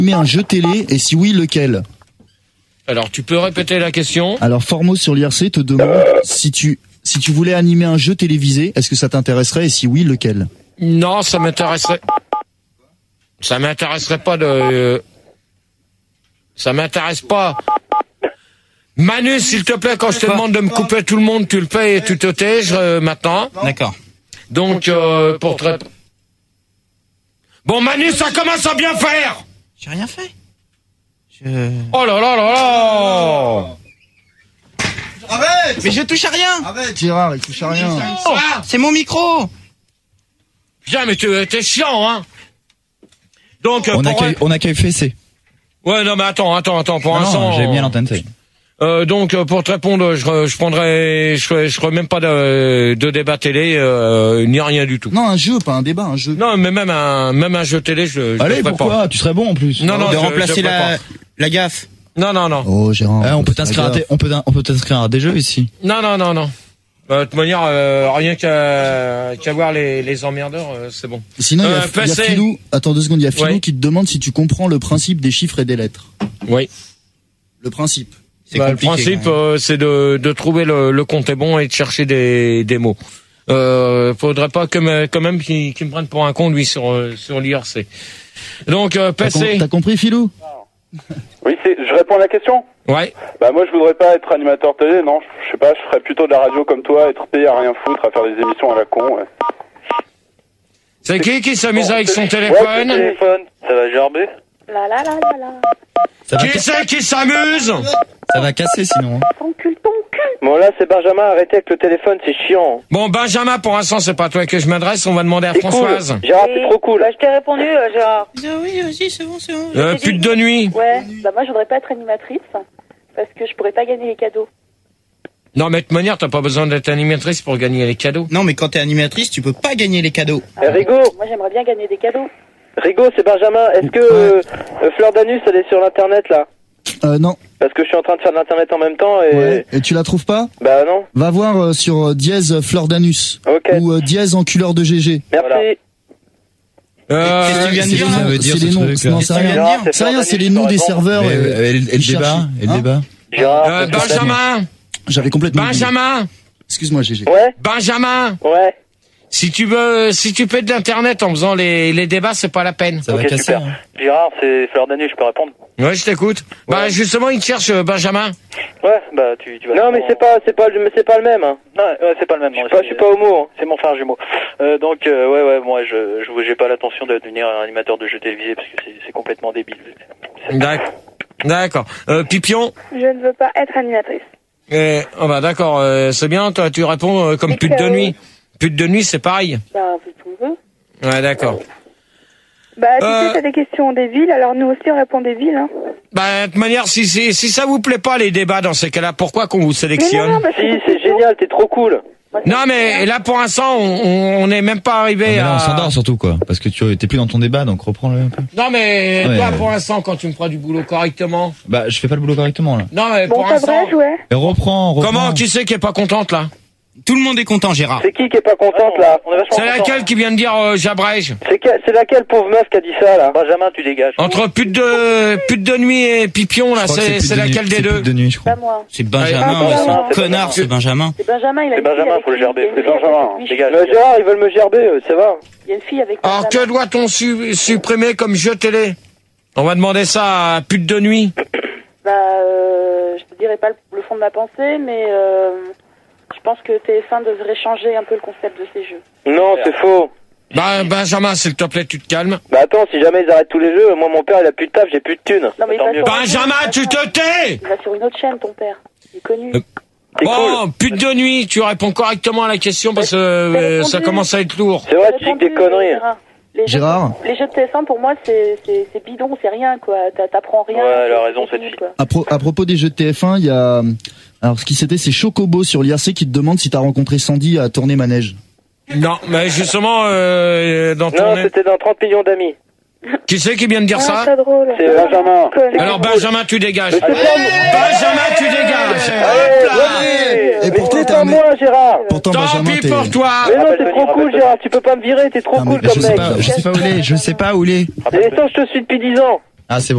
animer un jeu télé et si oui, lequel? Alors, tu peux répéter la question? Alors, Formos sur l'IRC te demande si tu voulais animer un jeu télévisé, est-ce que ça t'intéresserait et si oui, lequel? Non, ça m'intéresserait. Ça m'intéresserait pas de. Ça m'intéresse pas. Manu, s'il te plaît, quand je te demande de me couper tout le monde, tu le fais et tu te tais maintenant. D'accord. Donc, pour te répondre. Bon, Manu, ça commence à bien faire. J'ai rien fait. Oh là là là là. Mais je touche à rien. Arrête, Gérard, il touche à rien. C'est mon micro. Putain, mais t'es chiant, hein. Donc, On accueille Fessé. Ouais, non, mais attends, pour l'instant. J'ai bien l'antenne, ça y est. Donc pour te répondre, je ferai même pas de débat télé, ni rien du tout. Non, un jeu, pas un débat, un jeu. Non, mais même un jeu télé, je Allez, le ferai pourquoi? pas. Tu serais bon en plus. Non, De je remplacer ferai pas. la gaffe. Non. Oh, Gérard. On peut t'inscrire à des jeux ici. Non. De toute manière, rien qu'à voir les emmerdeurs, c'est bon. Sinon, il y a Philou. Attends 2 secondes, il y a Philou qui te demande si tu comprends le principe des chiffres et des lettres. Oui. Le principe. Le principe, c'est de trouver le compte est bon et de chercher des mots. Faudrait pas quand même qu'il me prenne pour un con, lui, sur l'IRC. Donc, PC. T'as compris, Philou? Oui, je réponds à la question. Ouais. Bah moi je voudrais pas être animateur télé, non. Je sais pas, je ferais plutôt de la radio comme toi, être payé à rien foutre, à faire des émissions à la con. Ouais. C'est qui s'amuse avec son téléphone? Ça va gerber. La la la la la. Qui c'est qui s'amuse? Ça va casser sinon. Ton cul, ton cul. Bon là c'est Benjamin, arrêtez avec le téléphone, c'est chiant. Bon, Benjamin, pour l'instant, c'est pas à toi que je m'adresse, on va demander à Françoise. Cool. Gérard, c'est trop cool. Bah, je t'ai répondu, Gérard. Oui, vas-y, c'est bon. Pute de nuit. Ouais, bah moi je voudrais pas être animatrice parce que je pourrais pas gagner les cadeaux. Non, mais de toute manière, t'as pas besoin d'être animatrice pour gagner les cadeaux. Non, mais quand t'es animatrice, tu peux pas gagner les cadeaux. Rigo, Moi j'aimerais bien gagner des cadeaux. Rigo, c'est Benjamin. Est-ce que Fleur d'Anus, elle est sur l'internet là? Non. Parce que je suis en train de faire de l'internet en même temps et... Ouais. Et tu la trouves pas? Bah non. Va voir sur dièse Fleur d'Anus. Ok. Ou dièse enculeur de GG. Merci. Qu'est-ce que tu viens de dire, là? Ça veut dire C'est les ce noms. truc, là. Non, c'est rien. C'est rien, c'est les noms des serveurs. Et le débat? Et le débat? Gérard, Benjamin. J'avais complètement oublié. Benjamin. Excuse-moi, GG. Ouais. Benjamin. Ouais. Si tu fais de l'internet en faisant les débats, c'est pas la peine. Ça va Ok, casser. super. Hein. Gérard, c'est Fleur d'Anus, je peux répondre? Ouais, je t'écoute. Ouais. Bah, justement, il te cherche, Benjamin. Ouais, bah tu vas. Non, mais c'est pas le même. Hein. Non, ouais, c'est pas le même. Je suis pas homo. Hein. C'est mon frère jumeau. Donc ouais, moi j'ai pas l'intention de devenir un animateur de jeux télévisés parce que c'est complètement débile. D'accord. Pipion. Je ne veux pas être animatrice. Oh bah d'accord, c'est bien. Toi, tu réponds comme pute de nuit. Pute de nuit, c'est pareil. Bah, on fait ce qu'on veut. Ouais, d'accord. Bah, tu sais, t'as des questions des villes, alors nous aussi on répond des villes, hein. Bah, de toute manière, si ça vous plaît pas les débats dans ces cas-là, pourquoi qu'on vous sélectionne? Mais non, bah, Si, c'est génial, t'es trop cool. Non, mais là, pour l'instant, on n'est même pas arrivé Là, à... on s'endort surtout, quoi. Parce que tu t'es plus dans ton débat, donc reprends-le un peu. Non, mais Ouais, toi, ouais. pour l'instant, quand tu me feras du boulot correctement... Bah, je fais pas le boulot correctement, là. Non, mais Bon, pour ça l'instant... brèche, ouais. Et reprends. Comment? Qui c'est qui est pas contente, là? Tout le monde est content, Gérard. C'est qui est pas contente là? C'est laquelle qui vient de dire j'abrège? C'est laquelle pauvre meuf qui a dit ça là? Benjamin, tu dégages. Entre pute de nuit et pipion, là, Je crois que c'est laquelle des deux? Pute de nuit, je crois. Pas moi. C'est Benjamin, Ouais, c'est Benjamin. un connard, c'est Benjamin. C'est Benjamin, il a C'est une fille Benjamin, avec faut le lui. gerber. Il y a une C'est fille avec Benjamin, lui. dégage. Gérard, ils veulent me gerber, ça va? Il y a une fille avec Alors, que Benjamin. doit-on supprimer comme jeu télé? On va demander ça à pute de nuit. Bah, je te dirai pas le fond de ma pensée, mais je pense que TF1 devrait changer un peu le concept de ces jeux. Non, c'est faux. Bah, Benjamin, s'il te plaît, tu te calmes. Bah attends, si jamais ils arrêtent tous les jeux, moi mon père il a plus de taf, j'ai plus de thunes. Non, mais Tant il mieux. va Benjamin, tu te tais! Il va sur une autre chaîne, ton père. Il est connu. C'est Bon, cool. pute de nuit, tu réponds correctement à la question parce que répondu. ça commence à être lourd. C'est vrai, tu dis que des conneries. Gérard. Les jeux de TF1, pour moi, c'est bidon, c'est rien, quoi. T'apprends rien. Ouais, elle a c'est raison, cette nul, fille. quoi. À propos des jeux de TF1, il y a... Alors, ce qui c'était, c'est Chocobo sur l'IRC qui te demande si t'as rencontré Sandy à Tournée Manège. Non, mais justement, dans ton... Non, c'était dans 30 millions d'amis. Qui c'est qui vient de dire Ah, ça? c'est drôle. C'est Benjamin. Alors, Benjamin, tu dégages. Mais c'est pas Benjamin, tu dégages. Et Mais pourtant, c'est t'as pas un mec- moi, Gérard. Pourtant, Tant Benjamin, pis t'es... pour toi. Mais non, t'es trop cool, Gérard. Tu peux pas me virer, t'es trop Ah, mais cool Je comme sais mec. pas où il est. Je sais pas où il est. Et ça, je te suis depuis 10 ans. Ah, c'est bon.